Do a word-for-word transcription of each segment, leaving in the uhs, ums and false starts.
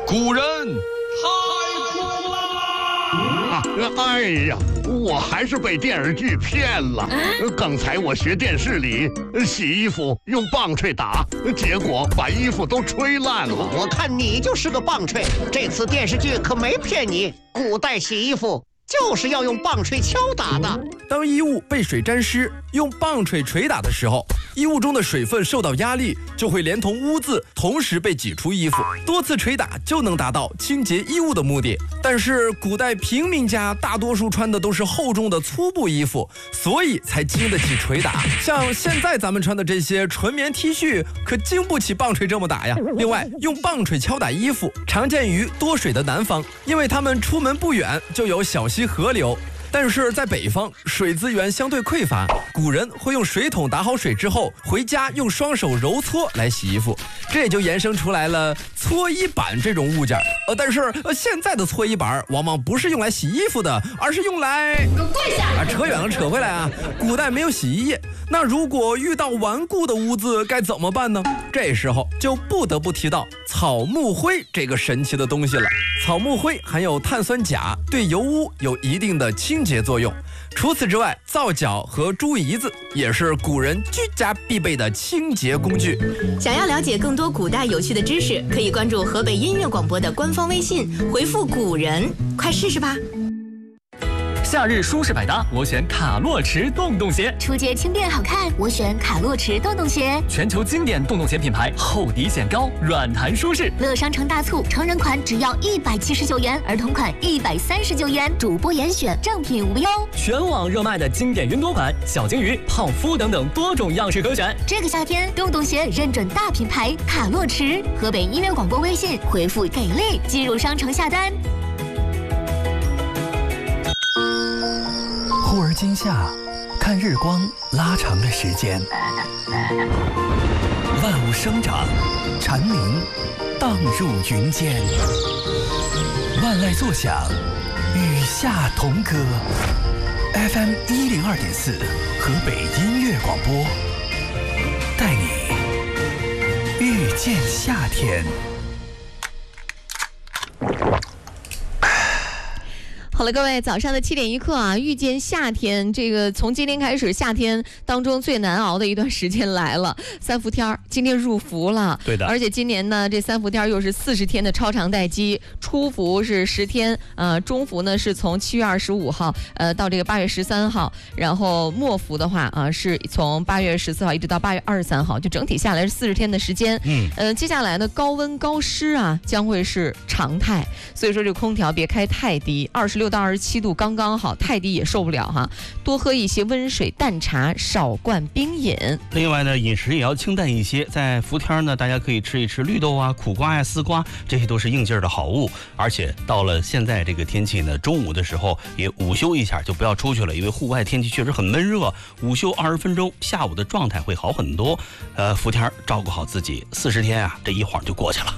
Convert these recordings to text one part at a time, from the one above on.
古人太酷啦！ 哎呀，我还是被电视剧骗了。刚才我学电视里洗衣服用棒槌打，结果把衣服都吹烂了。 我看你就是个棒槌，这次电视剧可没骗你。古代洗衣服就是要用棒槌敲打的。 当衣物被水沾湿，用棒槌捶打的时候，衣物中的水分受到压力，就会连同污渍同时被挤出衣服。多次捶打就能达到清洁衣物的目的。但是古代平民家大多数穿的都是厚重的粗布衣服，所以才经得起捶打。像现在咱们穿的这些纯棉 T 恤，可经不起棒槌这么打呀。另外，用棒槌敲打衣服常见于多水的南方，因为他们出门不远就有小溪河流。但是在北方，水资源相对匮乏，古人会用水桶打好水之后，回家用双手揉搓来洗衣服，这也就延伸出来了搓衣板这种物件。呃，但是呃现在的搓衣板往往不是用来洗衣服的，而是用来……给我跪下！啊，扯远了，扯回来啊！古代没有洗衣液，那如果遇到顽固的污渍该怎么办呢？这时候就不得不提到草木灰这个神奇的东西了。草木灰含有碳酸钾，对油污有一定的清洁作用。除此之外，皂角和猪胰子也是古人居家必备的清洁工具。 想要了解更多古代有趣的知识，可以关注河北音乐广播的官方微信，回复古人，快试试吧。 夏日舒适百搭，我选卡洛驰洞洞鞋； 出街轻便好看，我选卡洛驰洞洞鞋。 全球经典洞洞鞋品牌，厚底显高，软弹舒适。 乐商城大促，成人款只要一百七十九元，儿童款一百三十九元，主播严选，正品无忧。 全网热卖的经典云朵款、小金鱼、泡芙等等多种样式可选。 这个夏天，洞洞鞋认准大品牌卡洛驰。河北音乐广播微信回复给力，进入商城下单。 忽而今夏，看日光拉长了时间，万物生长，蝉鸣荡入云间，万籁作响，与夏同歌。F M 一零二点四，河北音乐广播，带你遇见夏天。 好了，各位，早上的七点一刻啊，遇见夏天，这个从今天开始，夏天当中最难熬的一段时间来了，三伏天儿，今天入伏了， 对的， 而且今年呢，这三伏天又是四十天的超长待机，初伏是十天，呃，中伏呢是从七月二十五号，呃，到这个八月十三号，然后末伏的话啊、呃，是从八月十四号一直到八月二十三号，就整体下来是四十天的时间，嗯，呃，接下来呢，高温高湿啊将会是常态，所以说这个空调别开太低，二十六到二十七度刚刚好，太低也受不了哈。多喝一些温水淡茶，少灌冰饮。 另外呢，饮食也要清淡一些。在伏天呢，大家可以吃一吃绿豆啊、苦瓜呀、丝瓜，这些都是应劲儿的好物。而且到了现在这个天气呢，中午的时候也午休一下，就不要出去了，因为户外天气确实很闷热。午休二十分钟，下午的状态会好很多。呃，伏天照顾好自己，四十天啊，这一晃就过去了。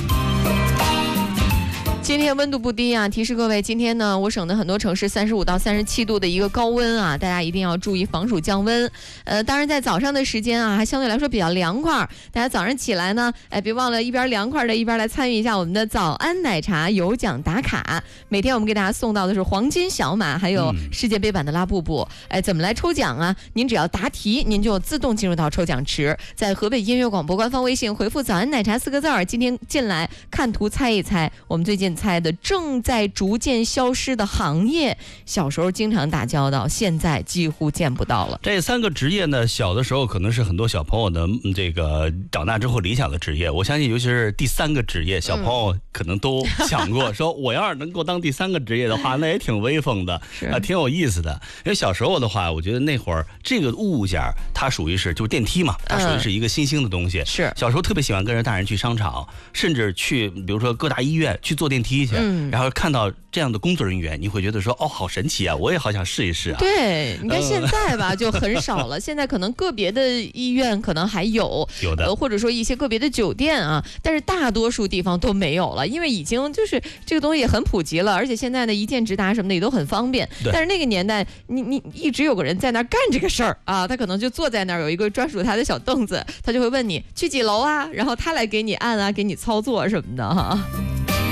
今天温度不低啊，提示各位，今天呢，我省的很多城市三十五到三十七度的一个高温啊，大家一定要注意防暑降温。呃，当然在早上的时间啊，还相对来说比较凉快，大家早上起来呢，哎，别忘了一边凉快的一边来参与一下我们的早安奶茶有奖打卡。每天我们给大家送到的是黄金小马，还有世界杯版的拉布布。哎，怎么来抽奖啊？您只要答题，您就自动进入到抽奖池，在河北音乐广播官方微信回复早安奶茶四个字儿，今天进来看图猜一猜，我们最近猜的正在逐渐消失的行业，小时候经常打交道，现在几乎见不到了。 这三个职业呢，小的时候可能是很多小朋友的这个长大之后理想的职业。我相信，尤其是第三个职业，小朋友可能都想过，嗯、说我要是能够当第三个职业的话，那也挺威风的，啊，挺有意思的。因为小时候的话，我觉得那会儿这个物件它属于是就是电梯嘛，它属于是一个新兴的东西。是、嗯、小时候特别喜欢跟着大人去商场，甚至去比如说各大医院去坐电梯去。嗯，然后看到这样的工作人员，你会觉得说，哦，好神奇啊，我也好想试一试啊。 对，你看现在吧，就很少了。现在可能个别的医院可能还有， 有的， 呃，或者说一些个别的酒店啊，但是大多数地方都没有了，因为已经就是这个东西也很普及了，而且现在呢一键直达什么的也都很方便。但是那个年代，你你一直有个人在那儿干这个事儿啊，他可能就坐在那儿有一个专属他的小凳子，他就会问你去几楼啊，然后他来给你按啊，给你操作什么的哈。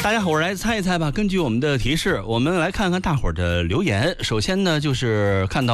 大家伙儿来猜一猜吧。根据我们的提示，我们来看看大伙儿的留言。首先呢，就是看到。